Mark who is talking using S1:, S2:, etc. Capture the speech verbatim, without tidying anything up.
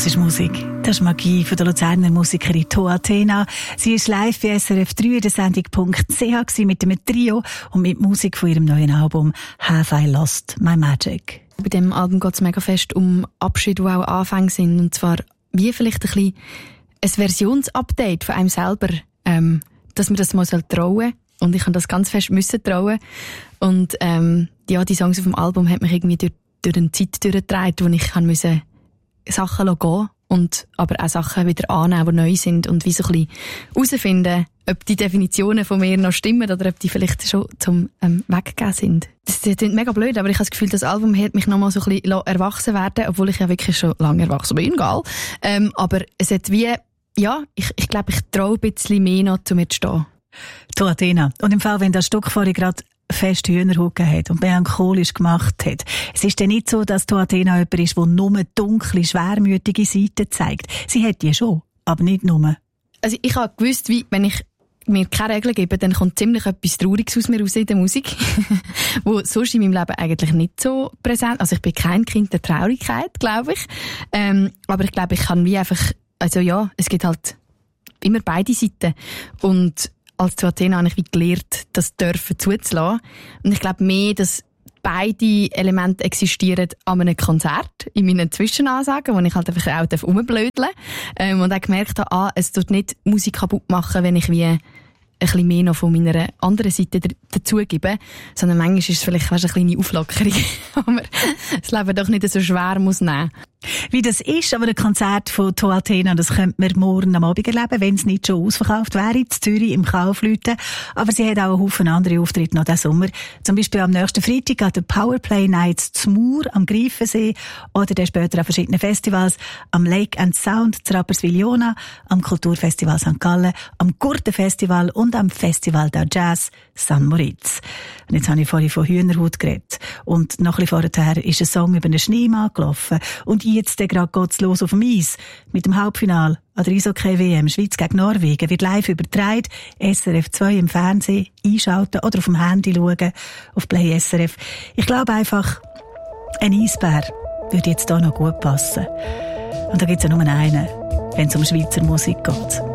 S1: Das ist Musik. Das ist Magie von der Luzerner Musikerin Toa Tena. Sie ist live bei S R F drei in der Sendung .ch mit einem Trio und mit Musik von ihrem neuen Album «Have I Lost My Magic».
S2: Bei diesem Album geht es mega fest um Abschiede, die auch Anfänge sind. Und zwar wie vielleicht ein bisschen ein Versionsupdate von einem selber, ähm, dass man das mal trauen soll. Und ich habe das ganz fest müssen trauen. Und ähm, ja, die Songs auf dem Album haben mich irgendwie durch, durch eine Zeit durchgetragen, wo ich kann müssen Sachen gehen und aber auch Sachen wieder annehmen, die neu sind und wie so ein bisschen herausfinden, ob die Definitionen von mir noch stimmen oder ob die vielleicht schon zum ähm, Weggehen sind. Das klingt mega blöd, aber ich habe das Gefühl, das Album hat mich noch mal so ein bisschen erwachsen werden, obwohl ich ja wirklich schon lange erwachsen bin, egal. Ähm, aber es hat wie, ja, ich, ich glaube, ich traue ein bisschen mehr noch, zu mir zu stehen.
S1: Toa Tena. Und im Fall, wenn das Stück vorhin gerade fest Hühnerhaut hat und melancholisch gemacht hat. Es ist ja nicht so, dass Toa Tena jemand ist, der nur dunkle, schwermütige Seiten zeigt. Sie hat die schon, aber nicht nur.
S2: Also ich habe gewusst, wie, wenn ich mir keine Regeln gebe, dann kommt ziemlich etwas Trauriges aus mir raus in der Musik, wo sonst in meinem Leben eigentlich nicht so präsent. Also ich bin kein Kind der Traurigkeit, glaube ich. Ähm, aber ich glaube, ich kann wie einfach, also ja, es gibt halt immer beide Seiten. Und als Toa Tena habe ich wie gelernt, das dürfen zuzulassen. Und ich glaube mehr, dass beide Elemente existieren an einem Konzert, in meinen Zwischenansagen, wo ich halt einfach auch rumblödeln darf. Ähm, und auch gemerkt habe, ah, es tut nicht Musik kaputt machen, wenn ich wie ein bisschen mehr noch von meiner anderen Seite dazugebe, sondern manchmal ist es vielleicht eine kleine Auflockerung, wo man das Leben doch nicht so schwer muss nehmen.
S1: Wie das ist, aber ein Konzert von Toa Tena, das könnte man morgen am Abend erleben, wenn es nicht schon ausverkauft wäre, in Zürich im Kaufleuten. Aber sie hat auch einen Haufen andere Auftritte noch diesen Sommer. Zum Beispiel am nächsten Freitag an der Powerplay Nights zu Mur am Greifensee oder dann später an verschiedenen Festivals, am Lake and Sound zu Rapperswil-Jona, am Kulturfestival Sankt Gallen, am Gurtenfestival und am Festival der Jazz San Moritz. Und jetzt habe ich vorhin von Hühnerhaut geredet. Und noch ein bisschen vorher ist ein Song über einen Schneemann gelaufen. Und jetzt gerade geht's los auf dem Eis. Mit dem Halbfinale an der Eishockey-W M Schweiz gegen Norwegen wird live übertragen. S R F zwei im Fernsehen einschalten oder auf dem Handy schauen. Auf Play S R F. Ich glaube einfach, ein Eisbär würde jetzt hier noch gut passen. Und da gibt's ja nur einen, wenn es um Schweizer Musik geht.